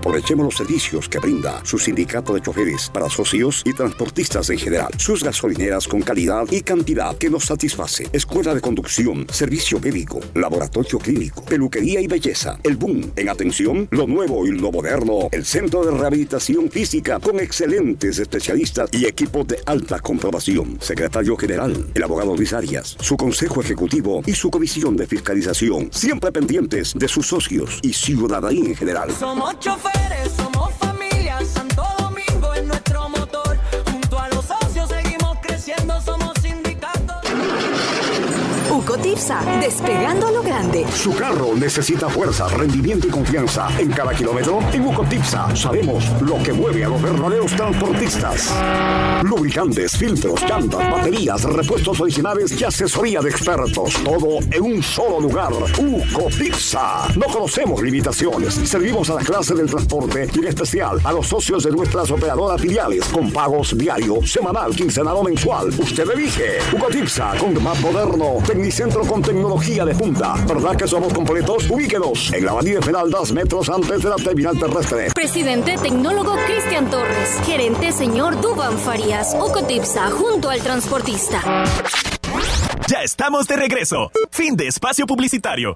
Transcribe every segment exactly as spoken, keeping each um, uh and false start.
Aprovechemos los servicios que brinda su sindicato de choferes para socios y transportistas en general. Sus gasolineras con calidad y cantidad que nos satisface. Escuela de conducción, servicio médico, laboratorio clínico, peluquería y belleza. El boom en atención, lo nuevo y lo moderno. El centro de rehabilitación física con excelentes especialistas y equipos de alta comprobación. Secretario general, el abogado Luis Arias, su consejo ejecutivo y su comisión de fiscalización. Siempre pendientes de sus socios y ciudadanía en general. Somos choferes, somos familia, Santo Domingo es nuestro motor. Junto a los socios seguimos creciendo, somos sindicatos. Ucotipsa, despegando a lo grande. Su carro necesita fuerza, rendimiento y confianza. En cada kilómetro, en Ucotipsa, sabemos lo que mueve a los verdaderos transportistas. Lubricantes, filtros, llantas, baterías, repuestos originales y asesoría de expertos. Todo en un solo lugar. Ucotipsa. No conocemos limitaciones. Servimos a la clase del transporte y en especial a los socios de nuestras operadoras filiales con pagos diario, semanal, quincenal o mensual. Usted elige. Ucotipsa con más moderno. Tecnicentro con tecnología de punta. ¿Verdad que somos completos? Ubíquenos en la avenida Esmeraldas, metros antes de la terminal terrestre. Presidente Tecnólogo Cristian Torres. Gerente señor Dubán Farías. Ucotipsa, junto al transportista. Ya estamos de regreso. Fin de espacio publicitario.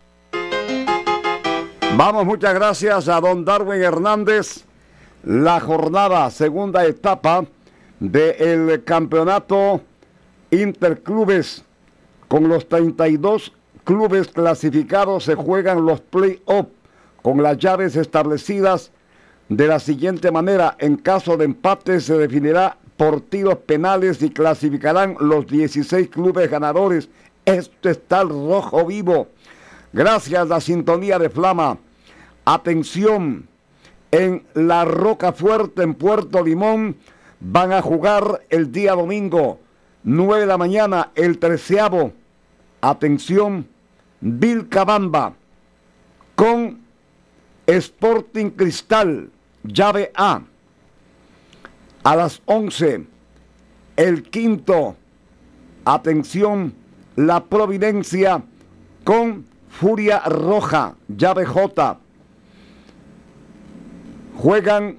Vamos, muchas gracias a don Darwin Hernández. La jornada, segunda etapa del campeonato Interclubes. Con los treinta y dos clubes clasificados se juegan los play-off con las llaves establecidas de la siguiente manera. En caso de empate se definirá por tiros penales y clasificarán los dieciséis clubes ganadores. Esto está el rojo vivo. Gracias a la sintonía de Flama. Atención, en La Rocafuerte, en Puerto Limón, van a jugar el día domingo, nueve de la mañana, el treceavo. Atención, Vilcabamba con Sporting Cristal, llave A. A las once, el quinto. Atención, La Providencia con Furia Roja, llave J. Juegan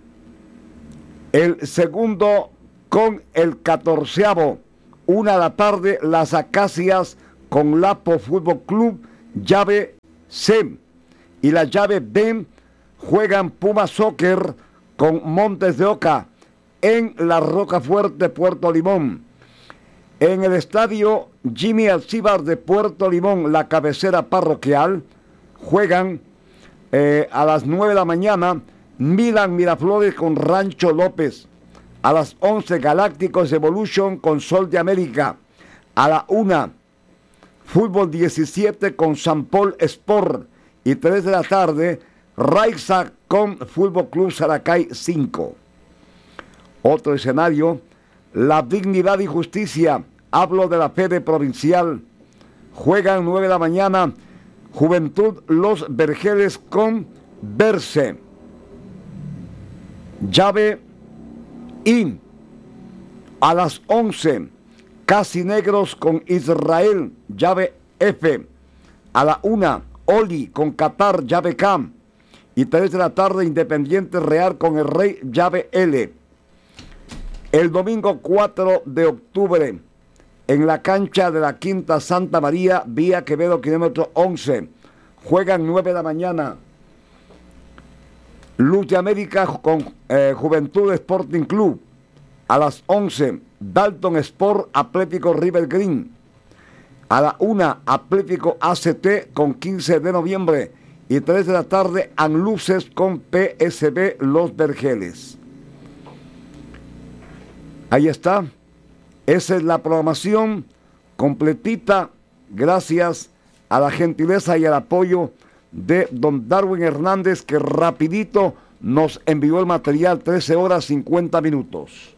el segundo con el catorceavo. Una de la tarde, Las Acacias con Lapo Fútbol Club, llave C. Y la llave B, juegan Puma Soccer con Montes de Oca en La Rocafuerte, Puerto Limón. En el estadio Jimmy Alcibar de Puerto Limón, la cabecera parroquial, juegan eh, a las nueve de la mañana Milan Miraflores con Rancho López. A las once, Galácticos Evolution con Sol de América. A la una, Fútbol diecisiete con San Paul Sport. Y tres de la tarde, Raiza con Fútbol Club Saracay cinco. Otro escenario, La Dignidad y Justicia. Hablo de la Fede Provincial. Juegan nueve de la mañana, Juventud Los Vergeles con Verse. Llave I. A las once, Casi Negros con Israel, llave F. A la una, Oli con Qatar, llave K. Y tres de la tarde, Independiente Real con el Rey, llave L. El domingo cuatro de octubre, en la cancha de la Quinta Santa María, vía Quevedo, kilómetro once, juegan nueve de la mañana. Luz de América con eh, Juventud Sporting Club. A las once, Dalton Sport Atlético River Green. A la una, Atlético A C T con quince de noviembre. Y tres de la tarde, Anluces con P S B Los Vergeles. Ahí está. Esa es la programación completita, gracias a la gentileza y al apoyo de don Darwin Hernández, que rapidito nos envió el material, trece horas cincuenta minutos.